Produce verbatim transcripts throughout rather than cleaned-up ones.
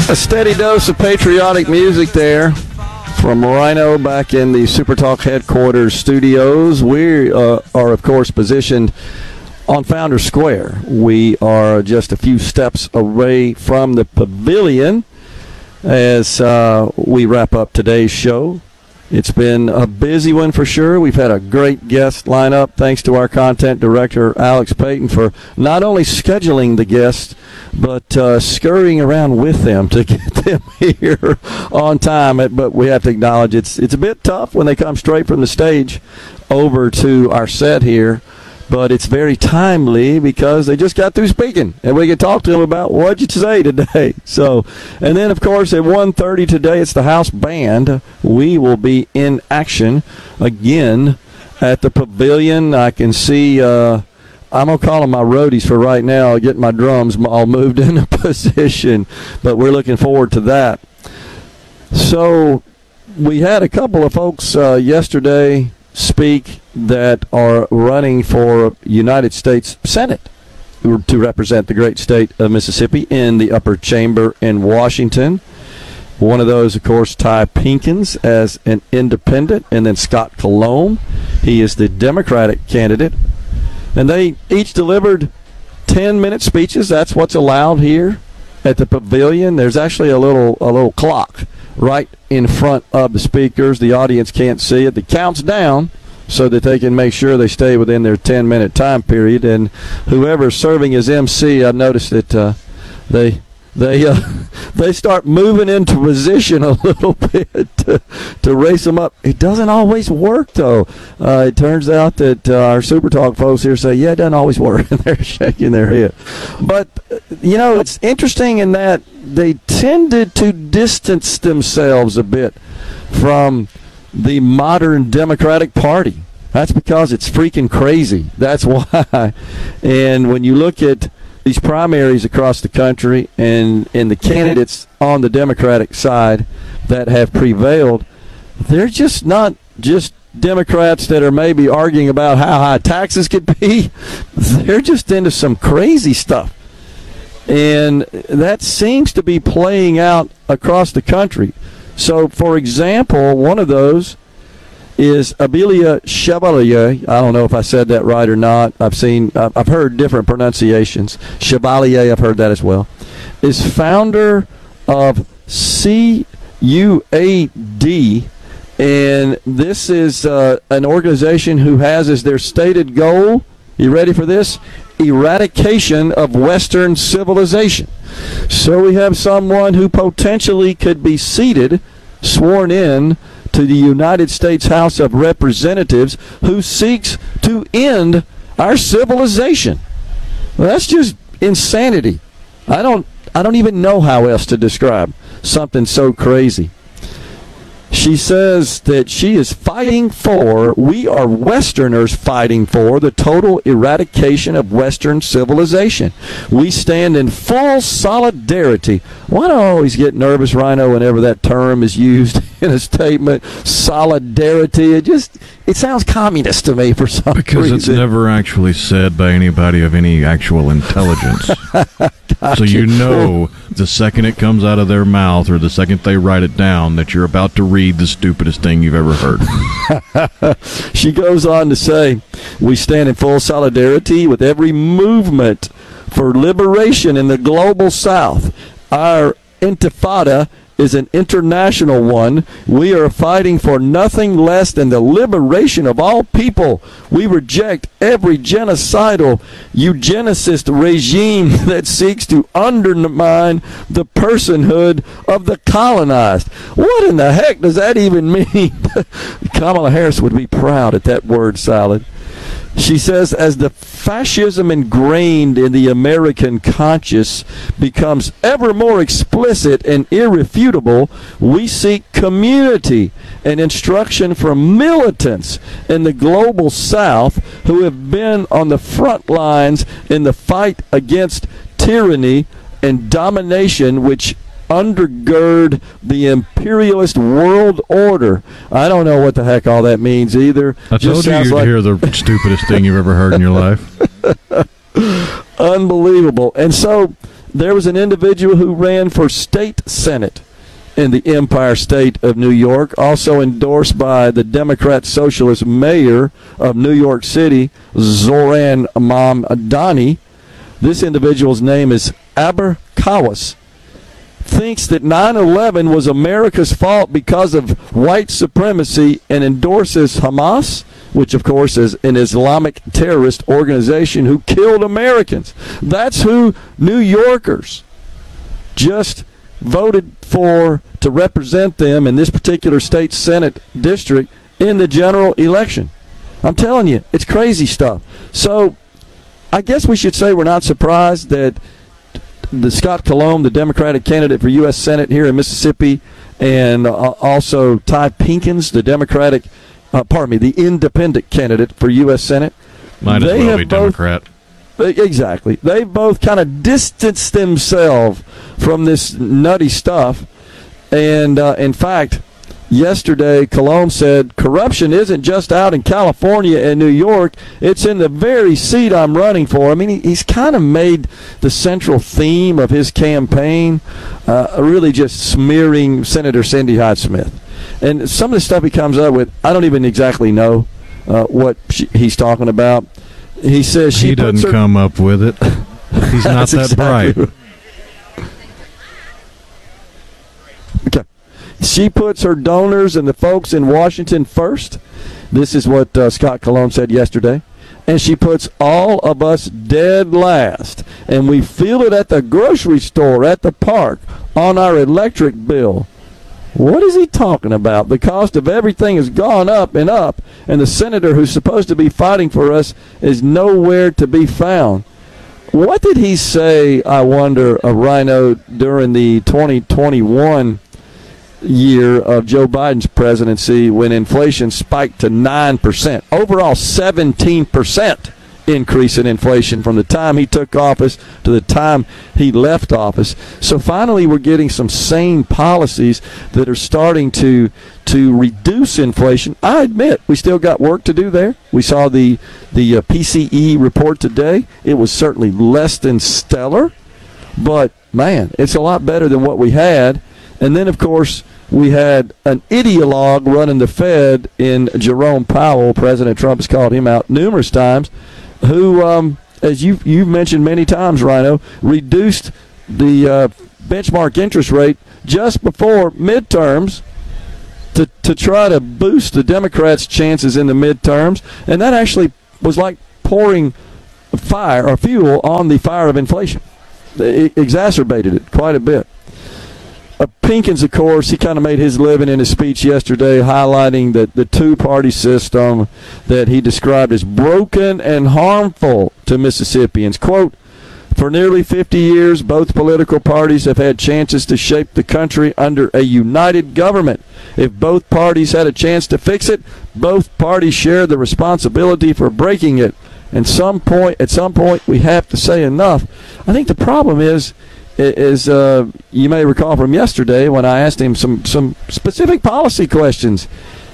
A steady dose of patriotic music there from Rhino back in the SuperTalk headquarters studios. We uh, are, of course, positioned on Founders Square. We are just a few steps away from the pavilion as uh, we wrap up today's show. It's been a busy one for sure. We've had a great guest lineup. Thanks to our content director, Alex Payton, for not only scheduling the guests, but uh, scurrying around with them to get them here on time. But we have to acknowledge it's it's a bit tough when they come straight from the stage over to our set here. But it's very timely because they just got through speaking, and we can talk to them about what you say today. So, and then, of course, at one thirty today, it's the house band. We will be in action again at the pavilion. I can see, uh, I'm going to call them my roadies for right now, getting my drums all moved into position, but we're looking forward to that. So we had a couple of folks uh, yesterday speak that are running for United States Senate to represent the great state of Mississippi in the upper chamber in Washington. One of those, of course, Ty Pinkins as an independent, and then Scott Colomb. He is the Democratic candidate. And they each delivered ten-minute speeches. That's what's allowed here at the pavilion. There's actually a little a little clock right in front of the speakers. The audience can't see it. It counts down so that they can make sure they stay within their ten-minute time period. And whoever's serving as M C, I've noticed that uh, they they uh, they start moving into position a little bit to, to race them up. It doesn't always work, though. Uh, it turns out that uh, our Super Talk folks here say, yeah, it doesn't always work, and they're shaking their head. But, you know, it's interesting in that they tended to distance themselves a bit from the modern Democratic Party. That's because it's freaking crazy. That's why. And when you look at these primaries across the country and, and the candidates on the Democratic side that have prevailed, they're just not just Democrats that are maybe arguing about how high taxes could be. They're just into some crazy stuff. And that seems to be playing out across the country. So, for example, one of those is Abelia Chevalier. I don't know if I said that right or not. I've seen, I've heard different pronunciations. Chevalier, I've heard that as well. Is founder of C U A D, and this is uh, an organization who has as their stated goal, you ready for this? Eradication of Western civilization. So we have someone who potentially could be seated, sworn in to the United States House of Representatives, who seeks to end our civilization. Well, that's just insanity. I don't I don't even know how else to describe something so crazy. She says that she is fighting for, we are Westerners fighting for, the total eradication of Western civilization. We stand in full solidarity. Why do I always get nervous, Rhino, whenever that term is used in a statement? Solidarity. It just, it sounds communist to me for some because reason. Because it's never actually said by anybody of any actual intelligence. So you know the second it comes out of their mouth or the second they write it down that you're about to read the stupidest thing you've ever heard. She goes on to say, we stand in full solidarity with every movement for liberation in the global South. Our intifada is an international one. We are fighting for nothing less than the liberation of all people. We reject every genocidal, eugenicist regime that seeks to undermine the personhood of the colonized. What in the heck does that even mean? Kamala Harris would be proud at that word salad. She says, as the fascism ingrained in the American conscience becomes ever more explicit and irrefutable, we seek community and instruction from militants in the global South who have been on the front lines in the fight against tyranny and domination which undergird the imperialist world order. I don't know what the heck all that means either. I told you you'd like hear the stupidest thing you've ever heard in your life. Unbelievable. And so there was an individual who ran for state senate in the Empire State of New York, also endorsed by the Democrat Socialist mayor of New York City, Zoran Mamdani. This individual's name is Aber Kawas. Thinks that nine eleven was America's fault because of white supremacy and endorses Hamas, which of course is an Islamic terrorist organization who killed Americans. That's who New Yorkers just voted for to represent them in this particular state senate district in the general election. I'm telling you, it's crazy stuff. So I guess we should say we're not surprised that the Scott Colomb, the Democratic candidate for U S Senate here in Mississippi, and uh, also Ty Pinkins, the Democratic, uh, pardon me, the independent candidate for U S Senate. Might as they well be both, Democrat. Exactly. They've both kind of distanced themselves from this nutty stuff. And, uh, in fact, yesterday, Colomb said, corruption isn't just out in California and New York. It's in the very seat I'm running for. I mean, he, he's kind of made the central theme of his campaign uh, really just smearing Senator Cindy Hyde-Smith. And some of the stuff he comes up with, I don't even exactly know uh, what she, he's talking about. He says she He doesn't her, come up with it. He's not that exactly bright. Okay. She puts her donors and the folks in Washington first. This is what uh, Scott Colomb said yesterday. And she puts all of us dead last. And we feel it at the grocery store, at the park, on our electric bill. What is he talking about? The cost of everything has gone up and up, and the senator who's supposed to be fighting for us is nowhere to be found. What did he say, I wonder, of Rhino during the twenty twenty-one year of Joe Biden's presidency when inflation spiked to nine percent? Overall, seventeen percent increase in inflation from the time he took office to the time he left office. So finally we're getting some sane policies that are starting to to reduce inflation. I admit we still got work to do there. We saw the the uh, P C E report today. It was certainly less than stellar, but man, it's a lot better than what we had. And then of course we had an ideologue running the Fed in Jerome Powell. President Trump has called him out numerous times, who, um, as you've, you've mentioned many times, Rhino, reduced the uh, benchmark interest rate just before midterms to, to try to boost the Democrats' chances in the midterms. And that actually was like pouring fire or fuel on the fire of inflation. It exacerbated it quite a bit. Uh, Pinkins, of course, he kind of made his living in his speech yesterday, highlighting that the two-party system that he described as broken and harmful to Mississippians. Quote, for nearly fifty years, both political parties have had chances to shape the country under a united government. If both parties had a chance to fix it, both parties share the responsibility for breaking it. And some point, at some point, we have to say enough. I think the problem is, is uh, you may recall from yesterday when I asked him some, some specific policy questions.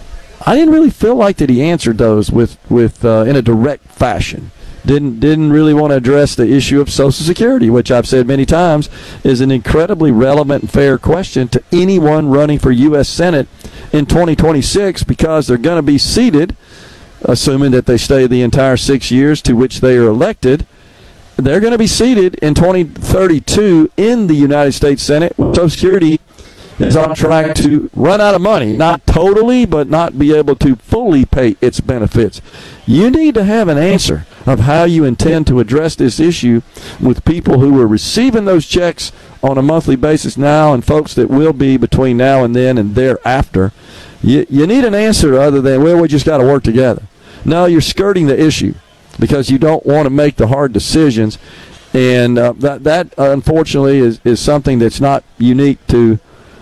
I didn't really feel like that he answered those with, with uh, in a direct fashion. Didn't didn't really want to address the issue of Social Security, which I've said many times is an incredibly relevant and fair question to anyone running for U S Senate in twenty twenty-six, because they're going to be seated, assuming that they stay the entire six years to which they are elected. They're going to be seated in twenty thirty-two in the United States Senate. Social Security is on track to run out of money, not totally, but not be able to fully pay its benefits. You need to have an answer of how you intend to address this issue with people who are receiving those checks on a monthly basis now and folks that will be between now and then and thereafter. You, you need an answer other than, well, we just got to work together. No, you're skirting the issue because you don't want to make the hard decisions. And uh, that, that unfortunately, is, is something that's not unique to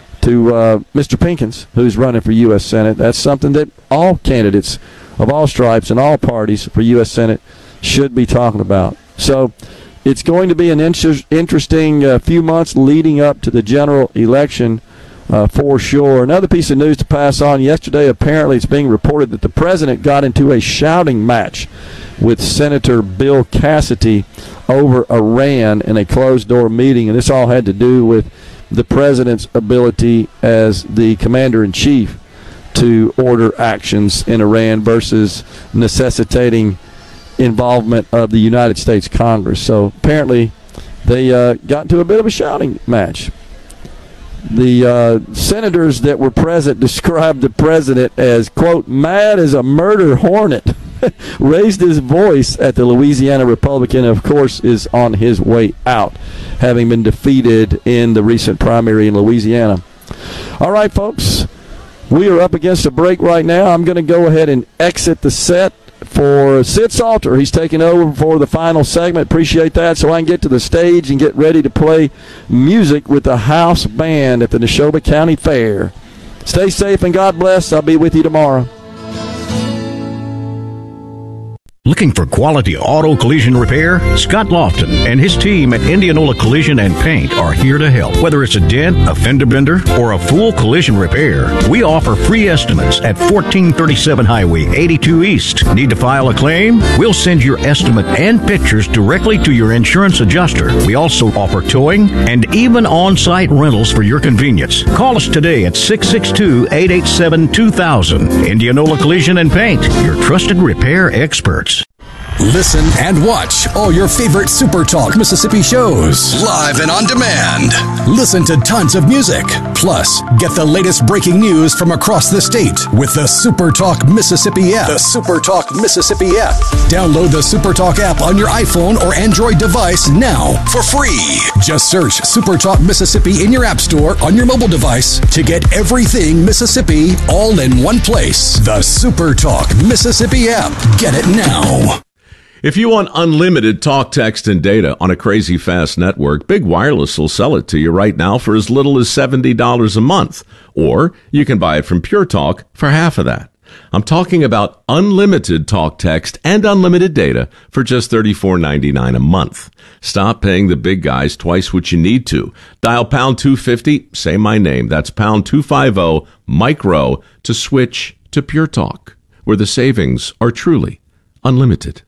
to uh, Mister Pinkins, who's running for U S Senate. That's something that all candidates of all stripes and all parties for U S Senate should be talking about. So it's going to be an inter- interesting uh, few months leading up to the general election uh, for sure. Another piece of news to pass on. Yesterday, apparently it's being reported that the president got into a shouting match with Senator Bill Cassidy over Iran in a closed-door meeting, and this all had to do with the president's ability as the commander-in-chief to order actions in Iran versus necessitating involvement of the United States Congress. So apparently they uh, got into a bit of a shouting match. The uh, senators that were present described the president as, quote, mad as a murder hornet, raised his voice at the Louisiana Republican, and of course is on his way out, having been defeated in the recent primary in Louisiana. All right, folks, we are up against a break right now. I'm going to go ahead and exit the set for Sid Salter. He's taking over for the final segment. Appreciate that, so I can get to the stage and get ready to play music with the house band at the Neshoba County Fair. Stay safe and God bless. I'll be with you tomorrow. Looking for quality auto collision repair? Scott Lofton and his team at Indianola Collision and Paint are here to help. Whether it's a dent, a fender bender, or a full collision repair, we offer free estimates at fourteen thirty-seven Highway eighty-two East. Need to file a claim? We'll send your estimate and pictures directly to your insurance adjuster. We also offer towing and even on-site rentals for your convenience. Call us today at six six two, eight eight seven, two thousand. Indianola Collision and Paint, your trusted repair experts. Listen and watch all your favorite Super Talk Mississippi shows live and on demand. Listen to tons of music. Plus, get the latest breaking news from across the state with the Super Talk Mississippi app. The Super Talk Mississippi app. Download the Super Talk app on your iPhone or Android device now for free. Just search Super Talk Mississippi in your app store on your mobile device to get everything Mississippi all in one place. The Super Talk Mississippi app. Get it now. If you want unlimited talk, text, and data on a crazy fast network, Big Wireless will sell it to you right now for as little as seventy dollars a month. Or you can buy it from Pure Talk for half of that. I'm talking about unlimited talk, text, and unlimited data for just thirty-four ninety-nine a month. Stop paying the big guys twice what you need to. Dial pound two fifty, say my name. That's pound two fifty, micro, to switch to Pure Talk, where the savings are truly unlimited.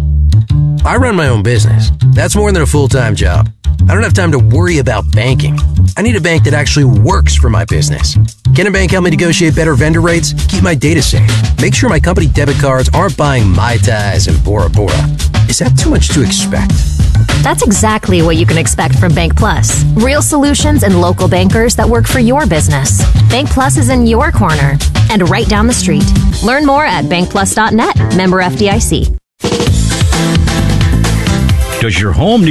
I run my own business. That's more than a full-time job. I don't have time to worry about banking. I need a bank that actually works for my business. Can a bank help me negotiate better vendor rates, keep my data safe, make sure my company debit cards aren't buying Mai Tais and Bora Bora? Is that too much to expect? That's exactly what you can expect from Bank Plus. Real solutions and local bankers that work for your business. Bank Plus is in your corner and right down the street. Learn more at bank plus dot net. Member F D I C. Does your home need